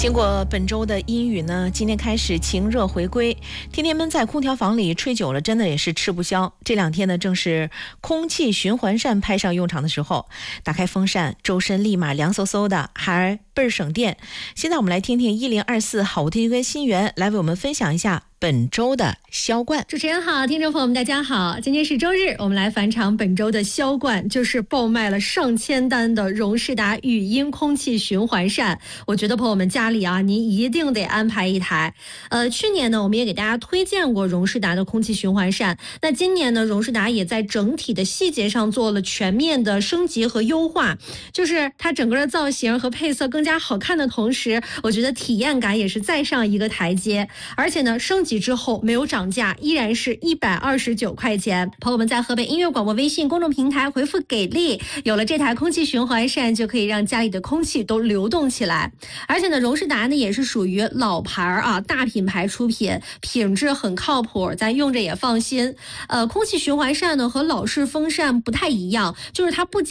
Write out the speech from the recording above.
经过本周的阴雨呢，今天开始晴热回归，天天闷在空调房里吹久了，真的也是吃不消。这两天呢，正是空气循环扇派上用场的时候，打开风扇，周身立马凉飕飕的，还倍儿省电。现在我们来听听1024好天气跟新源来为我们分享一下本周的销冠。 主持人好，听众朋友们大家好，今天是周日，我们来返场本周的销冠，就是爆卖了上千单的荣仕达语音空气循环扇。我觉得朋友们家里啊，您一定得安排一台。去年呢，我们也给大家推荐过荣仕达的空气循环扇。那今年呢，荣仕达也在整体的细节上做了全面的升级和优化，就是它整个的造型和配色更加好看的同时，我觉得体验感也是再上一个台阶。而且呢，升级之后没有涨价，依然是129块钱。朋友们在河北音乐广播微信公众平台回复给力，有了这台空气循环扇，就可以让家里的空气都流动起来。而且呢，荣仕达呢也是属于老牌啊，大品牌出品，品质很靠谱，咱用着也放心。空气循环扇呢和老式风扇不太一样，就是它不仅